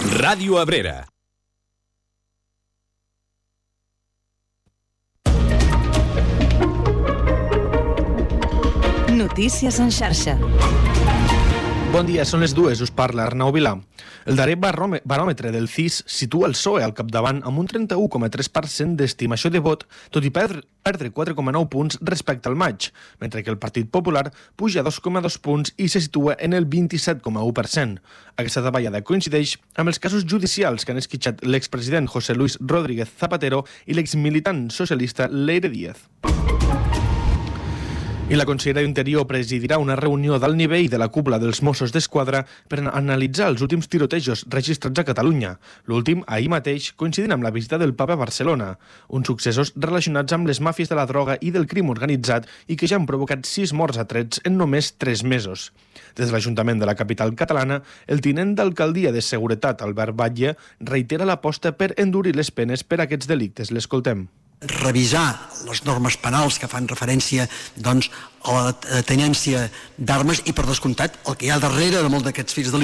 Ràdio Abrera. Notícies en xarxa. Bon dia, són les 2, us parla Arnau Vilà. El darrer baròmetre del CIS situa el PSOE al capdavant amb un 31,3% d'estimació de vot, tot i perdre 4,9 punts respecte al maig, mentre que el Partit Popular puja 2,2 punts i se situa en el 27,1%. Aquesta davallada coincideix amb els casos judicials que han esquitxat l'expresident José Luis Rodríguez Zapatero i l'exmilitant socialista Leire Díaz. I la consellera d'Interior presidirà una reunió d'alt nivell de la cúpula dels Mossos d'Esquadra per analitzar els últims tirotejos registrats a Catalunya. L'últim, ahir mateix, coincidint amb la visita del papa a Barcelona. Uns successos relacionats amb les màfies de la droga i del crim organitzat i que ja han provocat 6 morts a trets en només 3 mesos. Des de l'Ajuntament de la capital catalana, el tinent d'alcaldia de Seguretat, Albert Batlle, reitera l'aposta per endurir les penes per a aquests delictes. L'escoltem. Revisar les normes penals que fan referència a la tenència d'armes i, per descomptat, el que hi ha darrere de molts d'aquests fets delictius